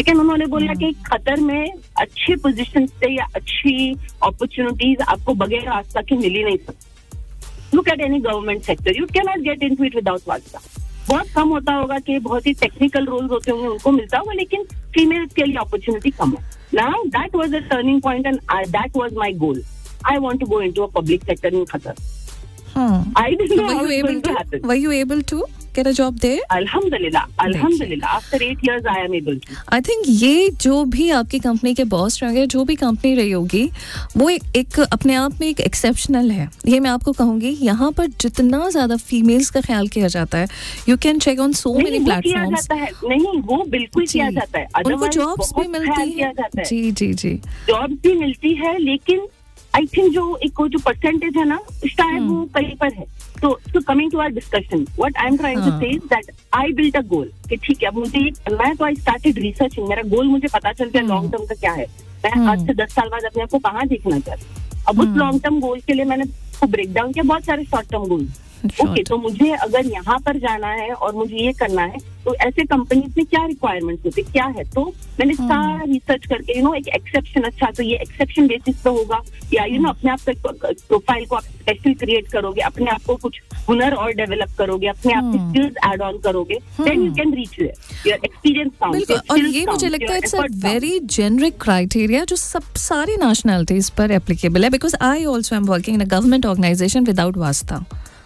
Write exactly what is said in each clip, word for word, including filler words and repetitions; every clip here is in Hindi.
सेकंड उन्होंने बोला कि खतर में अच्छी पोजीशन से या अच्छी अपॉर्चुनिटीज आपको बगैर वास्ता के मिल ही नहीं सकती. Look at any government sector, you can not get into it without वास्ता. बहुत कम होता होगा कि बहुत ही टेक्निकल रोल्स होते होंगे उनको मिलता होगा, लेकिन फीमेल्स के लिए अपॉर्चुनिटी कम है. Now that was a turning point and that was my goal. I want to go into a public sector in Qatar. Hmm. I didn't know were how you it was able going to to happen. were you able to get a job there? Alhamdulillah, Alhamdulillah. After eight years, I am able to. I think ये जो भी आपकी कंपनी के बॉस रहेंगे, जो भी कंपनी रही होगी, वो एक, एक अपने आप में एक एक्सेप्शनल है. ये मैं आपको कहूँगी. यहाँ पर जितना ज्यादा फीमेल्स का ख्याल किया जाता है, you can check on so many platforms. नहीं, वो बिल्कुल किया जाता है. उनको जॉब्स भी मिलती है. जी जी जी. जॉब्स भी मिलती है, लेकिन आई थिंक जो एक जो परसेंटेज है ना, शायद वो कहीं पर है. तो तो coming to our discussion, what I am trying to से is that I built a गोल कि ठीक है, अब मुझे ये करना है. तो आई स्टार्टेड रिसर्चिंग. मेरा गोल मुझे पता चल गया लॉन्ग टर्म का क्या है. मैं आज से दस साल बाद अपने आप को कहाँ देखना चाहती हूँ. अब उस लॉन्ग टर्म गोल के लिए मैंने ब्रेक डाउन किया बहुत सारे शॉर्ट टर्म गोल. ओके, तो मुझे अगर यहाँ पर जाना है और मुझे ये करना है, तो ऐसे कंपनीज में क्या रिक्वायरमेंट्स होते क्या है. तो मैंने सारा रिसर्च करके यू नो एक एक्सेप्शन, अच्छा तो ये एक्सेप्शन बेसिस पे होगा, या यू नो अपने आप प्रोफाइल को आप स्पेशल क्रिएट करोगे, अपने आप को कुछ हुनर और डेवलप करोगे, अपने आप की स्किल्स ऐड ऑन करोगे, then you can reach there. Your experience counts. और ये मुझे लगता है it's a very generic criteria जो सब सारी नेशनलिटीज पर एप्लीकेबल है. Because I also am working in a government organisation without वास्ता.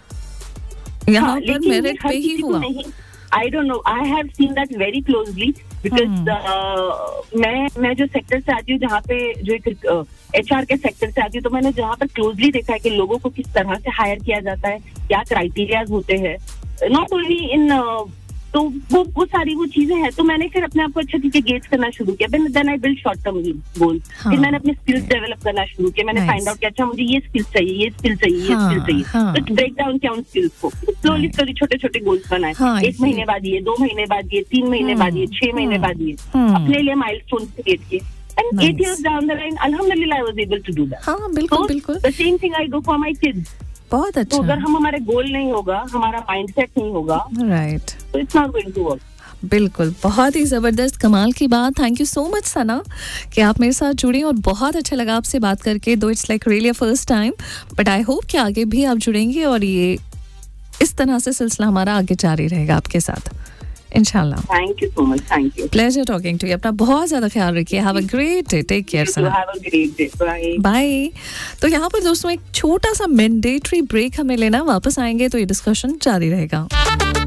यहाँ पर मेरिट पे ही हुआ. I don't know. I have seen that very closely because hmm. uh, मैं मैं जो सेक्टर से आती हूँ, जहाँ पे जो एक एचआर के सेक्टर से आती हूँ, तो मैंने जहाँ पर क्लोजली देखा है कि लोगों को किस तरह से हायर किया जाता है, क्या क्राइटेरियाज होते हैं, नॉट ओनली इन तो वो वो सारी वो चीजें हैं. तो मैंने फिर अपने आप को अच्छे तरीके गेज करना शुरू किया. Then I build short term goal. फिर मैंने अपने स्किल्स डेवलप करना शुरू किया. मैंने फाइंड आउट किया अच्छा मुझे ये स्किल्स चाहिए, ये स्किल चाहिए, ये स्किल चाहिए. तो ब्रेक डाउन किया उन स्किल्स को. स्लोली स्लोली छोटे छोटे गोल्स बनाए. एक महीने बाद ये, दो महीने बाद ये, तीन महीने बाद ये, छह महीने बाद ये, अपने लिए माइलस्टोन क्रिएट किए. And eight years down the line, Alhamdulillah, I was able to do that. हाँ, बिल्कुल बिल्कुल. The same thing I do for my kids. बहुत अच्छा. तो अगर हम हमारे गोल नहीं होगा, हमारा माइंडसेट नहीं होगा, राइट, तो it's not going to work. बिल्कुल. बहुत ही ज़बरदस्त, कमाल की बात. थैंक यू सो मच सना कि आप मेरे साथ जुड़ी, और बहुत अच्छा लगा आपसे बात करके. दो it's like really first time, but I hope कि आगे भी आप जुड़ेंगे और ये इस तरह से सिलसिला हमारा आगे जारी रहेगा आपके साथ इंशाल्लाह. Thank you so much. Thank you. Pleasure talking to you. अपना बहुत ज़्यादा ख्याल रखिए. Have a great day. Take care Sana. Have a great day. Bye bye. तो यहाँ पर दोस्तों एक छोटा सा मैंडेटरी ब्रेक हमें लेना. वापस आएंगे तो ये डिस्कशन जारी रहेगा.